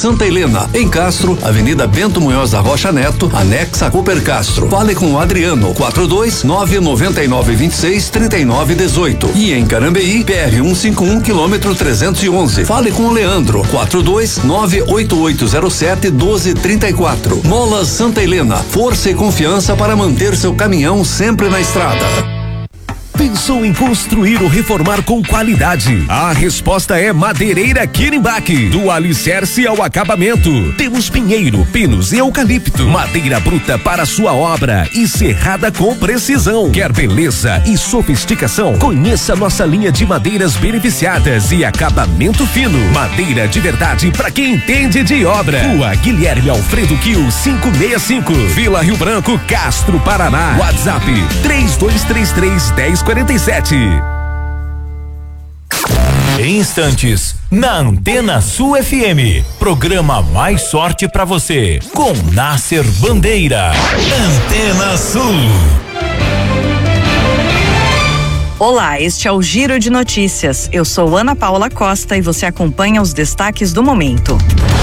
Santa Helena, em Castro, Avenida Bento Munhoz da Rocha Neto, anexa Cooper Castro. Fale com o Adriano, 42-99926-3918. E em Carambeí, PR 151, quilômetro 311. Fale com o Leandro, 42-98807-1234. Molas Santa Helena, força e confiança para manter seu caminhão sempre na estrada. Pensou em construir ou reformar com qualidade? A resposta é Madeireira Quirimbach. Do alicerce ao acabamento. Temos pinheiro, pinos e eucalipto. Madeira bruta para sua obra e serrada com precisão. Quer beleza e sofisticação? Conheça nossa linha de madeiras beneficiadas e acabamento fino. Madeira de verdade para quem entende de obra. Rua Guilherme Alfredo Quil 565. Vila Rio Branco, Castro, Paraná. WhatsApp 3233-1047. Em instantes, na Antena Sul FM, programa Mais Sorte pra você, com Nasser Bandeira. Antena Sul. Olá, este é o Giro de Notícias. Eu sou Ana Paula Costa e você acompanha os destaques do momento.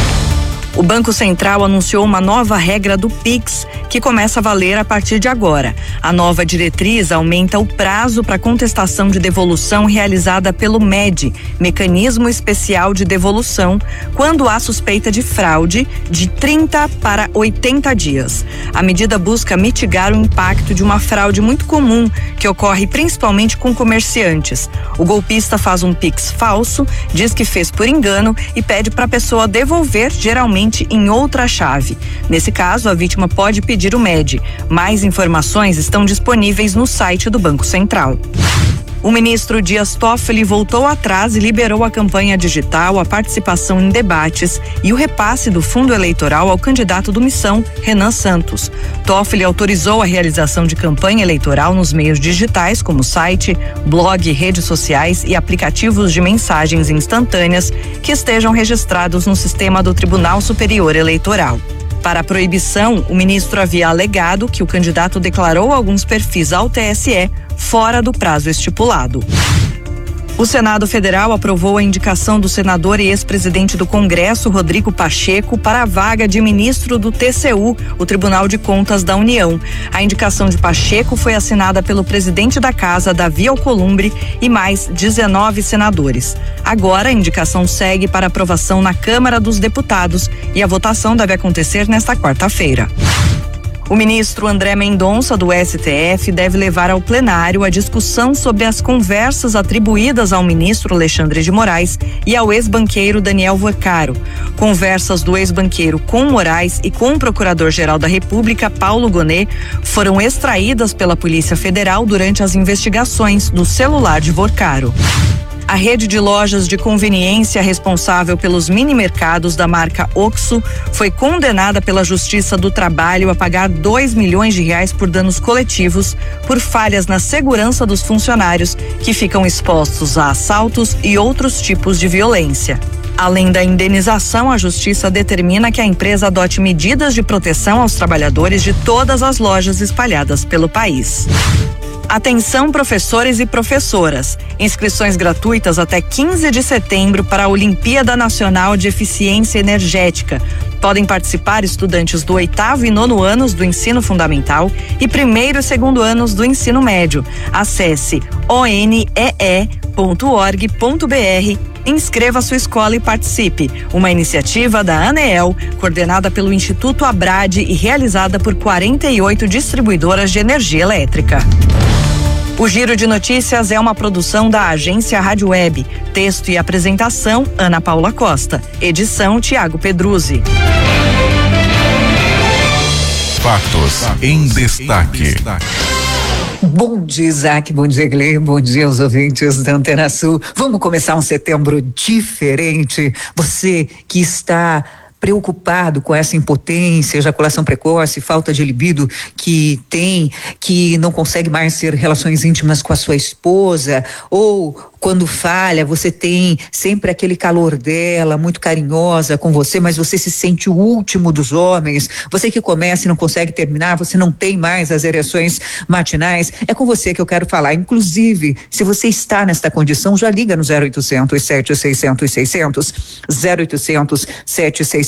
O Banco Central anunciou uma nova regra do Pix, que começa a valer a partir de agora. A nova diretriz aumenta o prazo para contestação de devolução realizada pelo MED, Mecanismo Especial de Devolução, quando há suspeita de fraude, de 30 para 80 dias. A medida busca mitigar o impacto de uma fraude muito comum, que ocorre principalmente com comerciantes. O golpista faz um Pix falso, diz que fez por engano e pede para a pessoa devolver, geralmente em outra chave. Nesse caso, a vítima pode pedir o MED. Mais informações estão disponíveis no site do Banco Central. O ministro Dias Toffoli voltou atrás e liberou a campanha digital, a participação em debates e o repasse do fundo eleitoral ao candidato do Missão, Renan Santos. Toffoli autorizou a realização de campanha eleitoral nos meios digitais, como site, blog, redes sociais e aplicativos de mensagens instantâneas que estejam registrados no sistema do Tribunal Superior Eleitoral. Para a proibição, o ministro havia alegado que o candidato declarou alguns perfis ao TSE fora do prazo estipulado. O Senado Federal aprovou a indicação do senador e ex-presidente do Congresso, Rodrigo Pacheco, para a vaga de ministro do TCU, o Tribunal de Contas da União. A indicação de Pacheco foi assinada pelo presidente da Casa, Davi Alcolumbre, e mais 19 senadores. Agora, a indicação segue para aprovação na Câmara dos Deputados e a votação deve acontecer nesta quarta-feira. O ministro André Mendonça, do STF, deve levar ao plenário a discussão sobre as conversas atribuídas ao ministro Alexandre de Moraes e ao ex-banqueiro Daniel Vocaro. Conversas do ex-banqueiro com Moraes e com o Procurador-Geral da República, Paulo Gonet, foram extraídas pela Polícia Federal durante as investigações do celular de Vocaro. A rede de lojas de conveniência responsável pelos mini-mercados da marca Oxxo foi condenada pela Justiça do Trabalho a pagar R$2 milhões por danos coletivos por falhas na segurança dos funcionários que ficam expostos a assaltos e outros tipos de violência. Além da indenização, a Justiça determina que a empresa adote medidas de proteção aos trabalhadores de todas as lojas espalhadas pelo país. Atenção, professores e professoras. Inscrições gratuitas até 15 de setembro para a Olimpíada Nacional de Eficiência Energética. Podem participar estudantes do 8º e 9º anos do ensino fundamental e 1º e 2º anos do ensino médio. Acesse onee.org.br, inscreva sua escola e participe. Uma iniciativa da ANEEL, coordenada pelo Instituto Abrade e realizada por 48 distribuidoras de energia elétrica. O Giro de Notícias é uma produção da agência Rádio Web. Texto e apresentação, Ana Paula Costa. Edição, Tiago Pedruzzi. Fatos em destaque. Bom dia, Isaac, bom dia, Gleison, bom dia aos ouvintes da Antena Sul. Vamos começar um setembro diferente. Você que está preocupado com essa impotência, ejaculação precoce, falta de libido que tem, que não consegue mais ter relações íntimas com a sua esposa, ou quando falha, você tem sempre aquele calor dela, muito carinhosa com você, mas você se sente o último dos homens, você que começa e não consegue terminar, você não tem mais as ereções matinais, é com você que eu quero falar. Inclusive, se você está nesta condição, já liga no 0800 700 600 0800 700